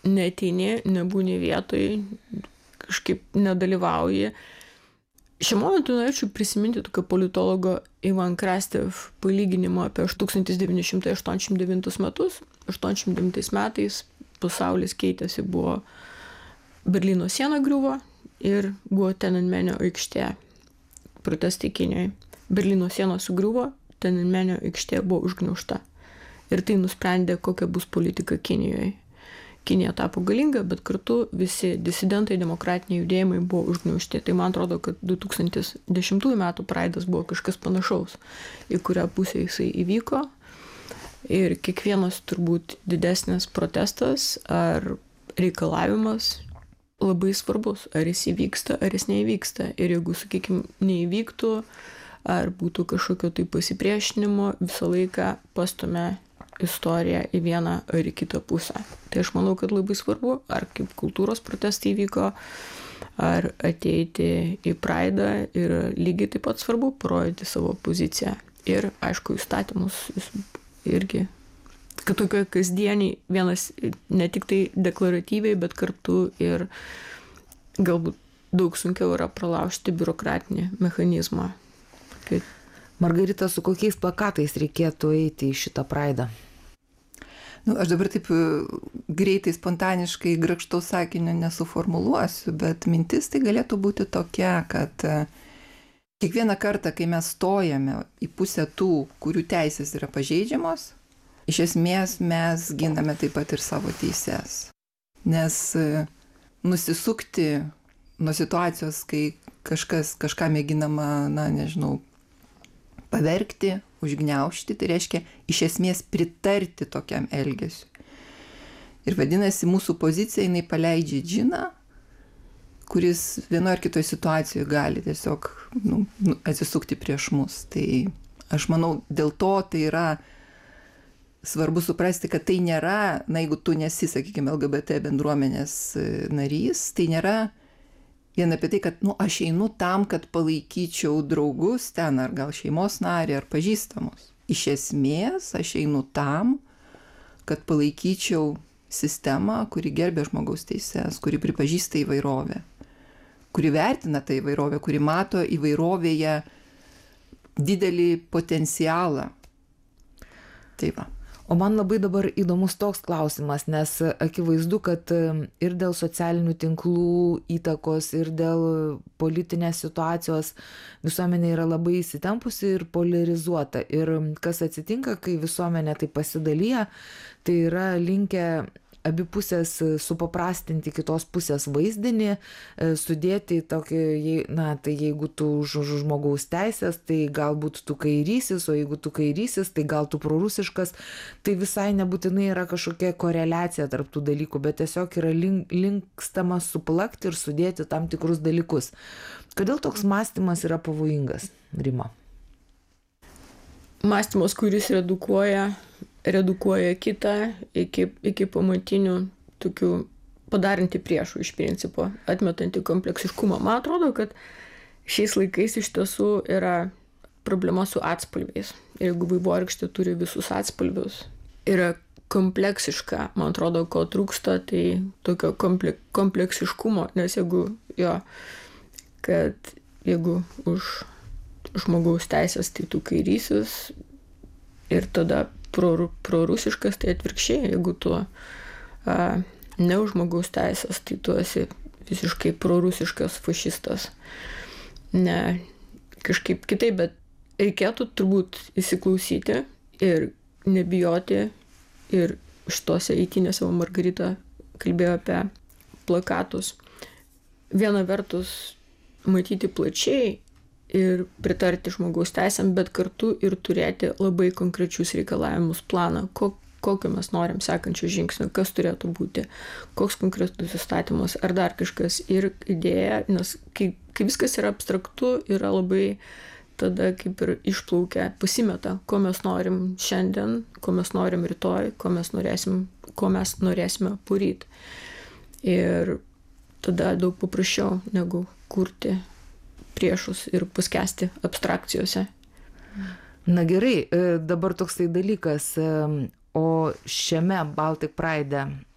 neateini, nebūni vietoj, kažkaip nedalyvauji. Šiuo momentu norėčiau prisiminti tokio politologo Ivan Krastev palyginimą apie 1989 metus. 89 metais pasaulis keitėsi, buvo Berlyno siena griuvo ir buvo Tiananmenio aikštė. Protestai Kinijoje. Berlyno siena sugriuvo, Tiananmenio aikštė buvo užgniaužta. Ir tai nusprendė, kokia bus politika Kinijoje. Kinija tapo galinga, bet kartu visi disidentai, demokratiniai judėjimai buvo užgniaužti. Tai man atrodo, kad 2010 metų Praidas buvo kažkas panašaus, į kurią pusę jisai įvyko. Ir kiekvienas turbūt didesnis protestas ar reikalavimas labai svarbus, ar jis įvyksta, ar jis neįvyksta. Ir jeigu, sakykime, neįvyktų, ar būtų kažkokio tai pasipriešinimo, visą laiką pastumia istoriją į vieną ar į kitą pusę. Tai aš manau, kad labai svarbu, ar kaip kultūros protestai vyko, ar ateiti į Praidą, ir lygiai taip pat svarbu parodyti savo poziciją. Ir, aišku, įstatymus irgi, kad tokio kasdieniai vienas ne tik tai deklaratyviai, bet kartu ir galbūt daug sunkiau yra pralaužti biurokratinį mechanizmą. Margarita, su kokiais plakatais reikėtų eiti į šitą Praidą? Aš dabar taip greitai, spontaniškai, grakštaus sakinio nesuformuluosiu, bet mintis tai galėtų būti tokia, kad kiekvieną kartą, kai mes stojame į pusę tų, kurių teisės yra pažeidžiamos, iš esmės mes giname taip pat ir savo teises. Nes nusisukti nuo situacijos, kai kažką mėginama, pavergti, užgniaužti, tai reiškia iš esmės pritarti tokiam elgesiu. Ir vadinasi, mūsų pozicija, jinai paleidžia džiną, kuris vienoje ar kitoje situacijoje gali tiesiog atsisukti prieš mus. Tai aš manau, dėl to tai yra svarbu suprasti, kad tai nėra, jeigu tu nesi, sakykime, LGBT bendruomenės narys, tai nėra vien apie tai, kad aš einu tam, kad palaikyčiau draugus ten, ar gal šeimos narį, ar pažįstamus. Iš esmės, aš einu tam, kad palaikyčiau sistemą, kuri gerbia žmogaus teises, kuri pripažįsta įvairovę, kuri vertina tą įvairovę, kuri mato įvairovėje didelį potencialą. Tai va. O man labai dabar įdomus toks klausimas, nes akivaizdu, kad ir dėl socialinių tinklų įtakos, ir dėl politinės situacijos visuomenė yra labai įsitempusi ir polarizuota. Ir kas atsitinka, kai visuomenė tai pasidalyja, tai yra linkę abi pusės supaprastinti kitos pusės vaizdinį, sudėti tokį, tai jeigu tu už žmogaus teisės, tai galbūt tu kairysis, o jeigu tu kairysis, tai gal tu prorusiškas. Tai visai nebūtinai yra kažkokia koreliacija tarp tų dalykų, bet tiesiog yra linkstama suplakti ir sudėti tam tikrus dalykus. Kodėl toks mąstymas yra pavojingas, Rima? Mąstymas, kuris redukuoja kitą iki pamatinių tokių padarinti priešų iš principo, atmetanti kompleksiškumą. Man atrodo, kad šiais laikais iš tiesų yra problema su atspalviais. Ir jeigu vaivorykštė turi visus atspalvius, yra kompleksiška, man atrodo, ko trūksta, tai tokio kompleksiškumo, nes jeigu už žmogaus teisės, tai tu kairysis, ir tada prorusiškas, tai atvirkščiai, jeigu tu ne už žmogaus teisės, tai tu esi visiškai prorusiškas fašistas. Ne, kažkaip kitaip, bet reikėtų turbūt įsiklausyti ir nebijoti. Ir šitose eitynėse Margarita kalbėjo apie plakatus. Viena vertus matyti plačiai ir pritarti žmogaus teisėm, bet kartu ir turėti labai konkrečius reikalavimus, planą, kokio mes norim sekančio žingsnio, kas turėtų būti, koks konkretus įstatymas ar dar kažkas, ir idėja, nes kai viskas yra abstraktu, yra labai tada kaip ir išplaukia, pasimeta, ko mes norim šiandien, ko mes norim rytoj, ko mes norėsime poryt. Ir tada daug paprasčiau negu kurti priešus ir paskesti abstrakcijose. Na gerai, dabar toksai dalykas, o šiame Baltic Pride